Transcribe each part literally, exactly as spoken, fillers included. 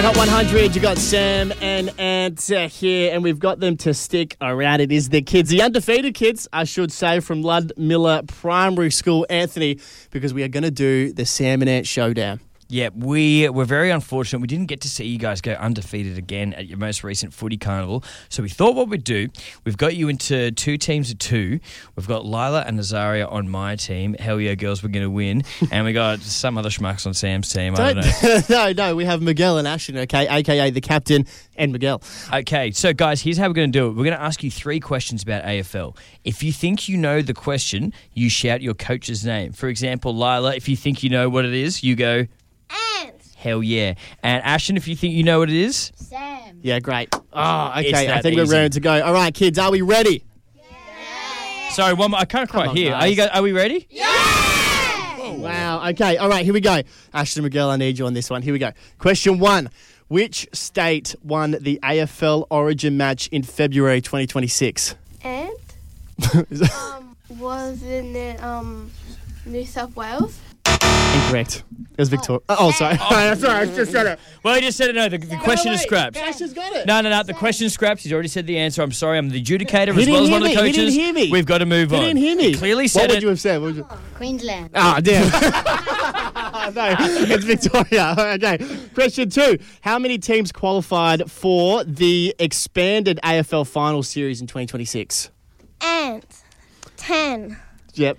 at Hot one hundred, you got Sam and Ant uh, here, and we've got them to stick around. It is the kids, the undefeated kids, I should say, from Ludmilla Primary School, Anthony, because we are going to do the Sam and Ant Showdown. Yeah, we were very unfortunate. We didn't get to see you guys go undefeated again at your most recent footy carnival. So we thought what we'd do, we've got you into two teams of two. We've got Lila and Azaria on my team. Hell yeah, girls, we're going to win. And we got some other schmucks on Sam's team. I don't, don't know. no, no, we have Miguel and Ashton, okay, a k a the captain and Miguel. Okay, so guys, here's how we're going to do it. We're going to ask you three questions about A F L. If you think you know the question, you shout your coach's name. For example, Lila, if you think you know what it is, you go... Ant. Hell yeah. And Ashton, if you think you know what it is? Sam. Yeah, great. Oh, okay. It's that I think easy. we're ready to go. All right, kids, are we ready? Yeah. Sorry, one more. I can't quite on, hear. guys. Are you guys, are we ready? Yeah. Oh, wow. Okay. All right, here we go. Ashton and Miguel, I need you on this one. Here we go. Question one. Which state won the A F L Origin match in February twenty twenty-six? And um, was in the, um, New South Wales. Incorrect. It was Victoria. Oh, oh sorry. Oh. sorry, I just said it. Well, he just said it. No, the, the question is scrapped. Ashton's got it. No, no, no. The question is scrapped. He's already said the answer. I'm sorry. I'm the adjudicator He as well didn't as hear one of the me. coaches. He didn't hear me. We've got to move He on. didn't hear me. He clearly said What would it. you have said? What would you... Queensland. Oh, damn. No, it's Victoria. Okay. Question two. How many teams qualified for the expanded A F L final series in twenty twenty-six? Ant. Ten. Yep.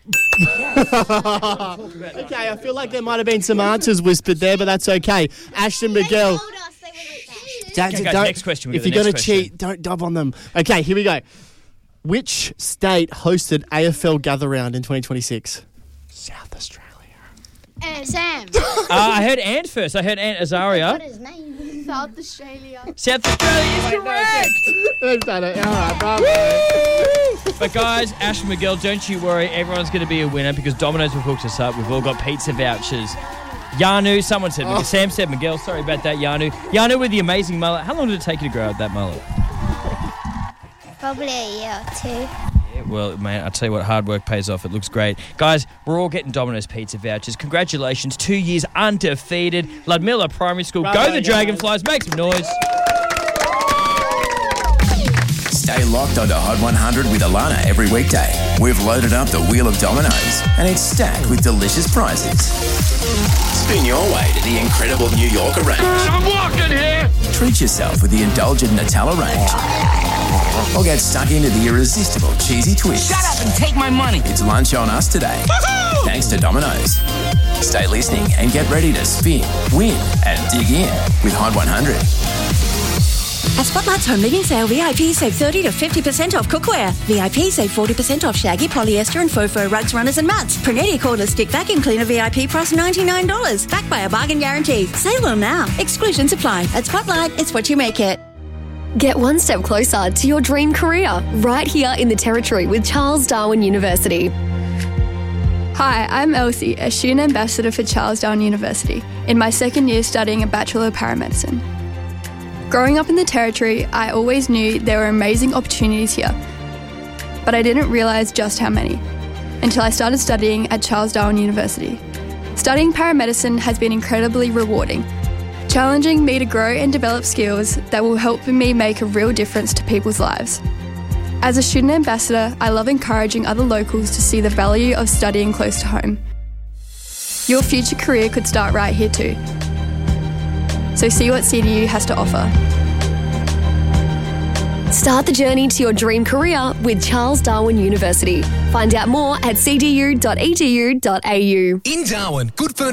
Okay, I feel like there might have been some answers whispered there, but that's okay. Ashton, Miguel. Don't, Okay, guys, don't- next question. We If got you're the going to next question. cheat, don't dub on them. Okay, here we go. Which state hosted A F L Gather Round in twenty twenty-six? South Australia. And Sam. Uh, I heard Ant first. I heard Ant Azaria. What is his name? South Australia. South Australia is correct. They've done it. All right, bravo. But guys, Ash and Miguel, don't you worry. Everyone's going to be a winner because Domino's have hooked us up. We've all got pizza vouchers. Yanu, someone said, Oh. Sam said Miguel. Sorry about that, Yanu. Yanu with the amazing mullet. How long did it take you to grow out that mullet? Probably a year or two. Yeah, well, man, I'll tell you what, hard work pays off. It looks great. Guys, we're all getting Domino's pizza vouchers. Congratulations. Two years undefeated. Ludmilla Primary School. Bravo, Go the guys. Dragonflies. Make some noise. Stay locked onto Hot one hundred with Alana every weekday. We've loaded up the wheel of Dominoes and it's stacked with delicious prizes. Spin your way to the incredible New Yorker range. I'm walking here. Treat yourself with the indulgent Nutella range. Or get stuck into the irresistible cheesy twist. Shut up and take my money. It's lunch on us today. Woo-hoo! Thanks to Domino's. Stay listening and get ready to spin, win and dig in with Hot one hundred. At Spotlight's Home Living Sale, V I P save thirty to fifty percent off cookware. V I P save forty percent off shaggy, polyester and faux fur rugs, runners and mats. Prunetti cordless stick vacuum cleaner V I P price ninety-nine dollars. Backed by a bargain guarantee. Sale on now. Exclusions apply. At Spotlight, it's what you make it. Get one step closer to your dream career right here in the Territory with Charles Darwin University. Hi, I'm Elsie, a student ambassador for Charles Darwin University, in my second year studying a Bachelor of Paramedicine. Growing up in the Territory, I always knew there were amazing opportunities here, but I didn't realise just how many until I started studying at Charles Darwin University. Studying paramedicine has been incredibly rewarding, challenging me to grow and develop skills that will help me make a real difference to people's lives. As a student ambassador, I love encouraging other locals to see the value of studying close to home. Your future career could start right here too. So see what C D U has to offer. Start the journey to your dream career with Charles Darwin University. Find out more at c d u dot e d u dot a u. In Darwin, good furniture.